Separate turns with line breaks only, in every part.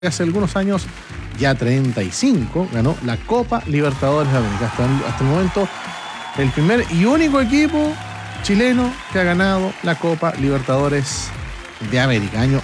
hace algunos años, ya 35, ganó la Copa Libertadores de América. Hasta el momento, el primer y único equipo chileno que ha ganado la Copa Libertadores de América, año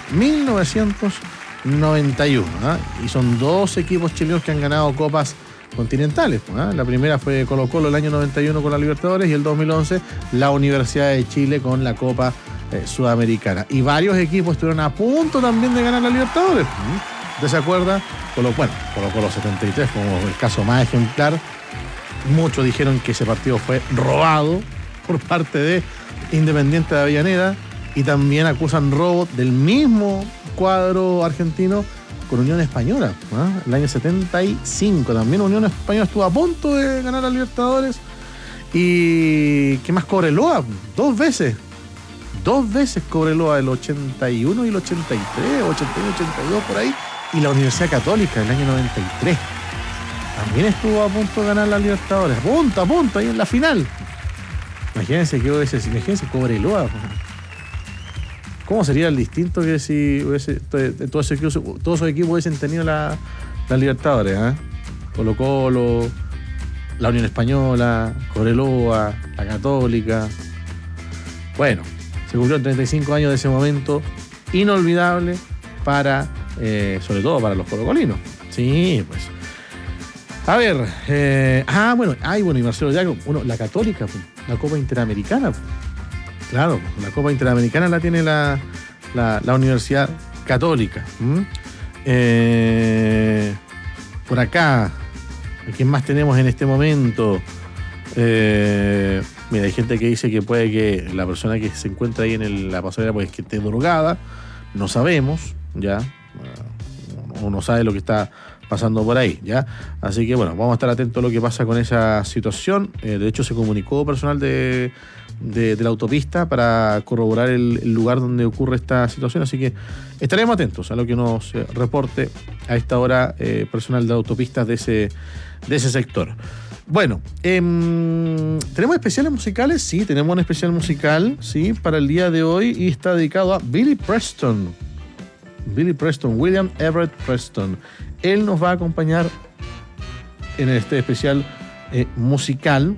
1991. Y son dos equipos chilenos que han ganado copas continentales. La primera fue Colo-Colo el año 91 con la Libertadores y el 2011 la Universidad de Chile con la Copa Sudamericana. Y varios equipos estuvieron a punto también de ganar la Libertadores. ¿Usted se acuerda? Colo-Colo 73, como el caso más ejemplar. Muchos dijeron que ese partido fue robado por parte de Independiente de Avellaneda y también acusan robo del mismo cuadro argentino con Unión Española. El año 75 también Unión Española estuvo a punto de ganar la Libertadores. ¿Y qué más? Cobreloa, dos veces Cobreloa, el 81 y el 83, 81, 82 por ahí. Y la Universidad Católica el año 93 también estuvo a punto de ganar la Libertadores, a punto, ahí en la final. Imagínense Cobreloa. ¿Cómo sería el distinto que si todos esos equipos hubiesen tenido la Libertadores? Colo-Colo, la Unión Española, Cobreloa, la Católica. Bueno, se cumplió 35 años de ese momento inolvidable sobre todo para los colocolinos. Sí, pues. A ver, y Marcelo Yaco, la Católica, la Copa Interamericana. Claro, la Copa Interamericana la tiene la Universidad Católica. Por acá, ¿quién más tenemos en este momento? Mira, hay gente que dice que puede que la persona que se encuentra ahí en la pasarela pues que esté drogada. No sabemos, ya. Uno sabe lo que está pasando por ahí, ¿ya? Así que, bueno, vamos a estar atentos a lo que pasa con esa situación. De hecho, se comunicó personal de la autopista para corroborar el lugar donde ocurre esta situación, así que estaremos atentos a lo que nos reporte a esta hora personal de autopistas de ese sector. Bueno, ¿tenemos especiales musicales? Sí, tenemos un especial musical, sí, para el día de hoy y está dedicado a Billy Preston, William Everett Preston. Él nos va a acompañar en este especial musical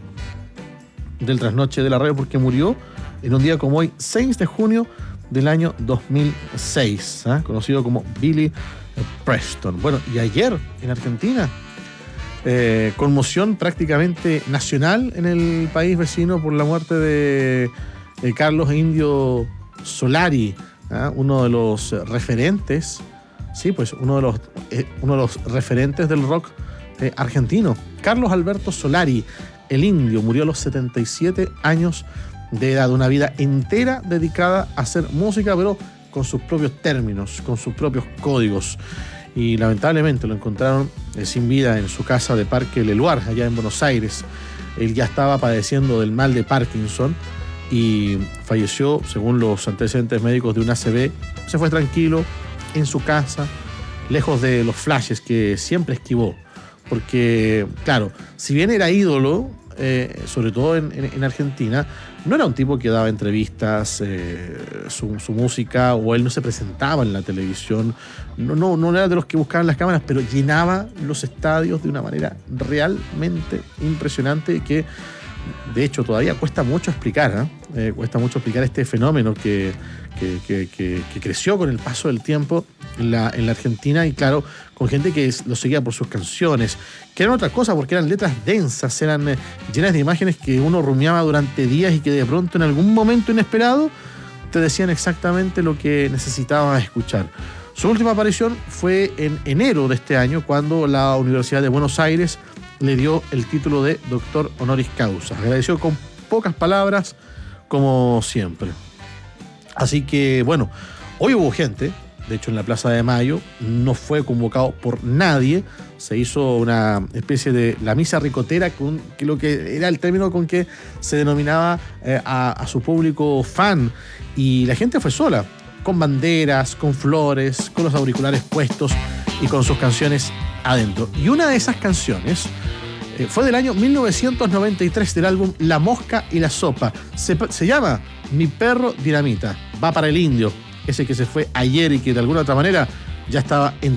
del Trasnoche de la Radio porque murió en un día como hoy, 6 de junio del año 2006, conocido como Billy Preston. Bueno, y ayer en Argentina, conmoción prácticamente nacional en el país vecino por la muerte de Carlos Indio Solari, uno de los referentes, sí, pues uno de los referentes del rock argentino. Carlos Alberto Solari, el Indio, murió a los 77 años de edad, una vida entera dedicada a hacer música, pero con sus propios términos, con sus propios códigos. Y lamentablemente lo encontraron sin vida en su casa de Parque Leluar, allá en Buenos Aires. Él ya estaba padeciendo del mal de Parkinson y falleció, según los antecedentes médicos, de un ACV. Se fue tranquilo en su casa, lejos de los flashes que siempre esquivó. Porque, claro, si bien era ídolo, sobre todo en Argentina, no era un tipo que daba entrevistas, su música, o él no se presentaba en la televisión, no era de los que buscaban las cámaras, pero llenaba los estadios de una manera realmente impresionante que, de hecho, todavía cuesta mucho explicar, cuesta mucho explicar este fenómeno que creció con el paso del tiempo en la Argentina, y claro, con gente que lo seguía por sus canciones, que eran otra cosa porque eran letras densas, eran llenas de imágenes que uno rumiaba durante días y que de pronto en algún momento inesperado te decían exactamente lo que necesitabas escuchar. Su última aparición fue en enero de este año, cuando la Universidad de Buenos Aires le dio el título de doctor honoris causa. Agradeció con pocas palabras, como siempre. Así que, bueno, hoy hubo gente, de hecho en la Plaza de Mayo, no fue convocado por nadie, se hizo una especie de la misa ricotera, que lo que era el término con que se denominaba a su público fan, y la gente fue sola, con banderas, con flores, con los auriculares puestos y con sus canciones adentro. Y una de esas canciones fue del año 1993, del álbum La Mosca y la Sopa. Se llama Mi Perro Dinamita. Va para el Indio, ese que se fue ayer y que de alguna otra manera ya estaba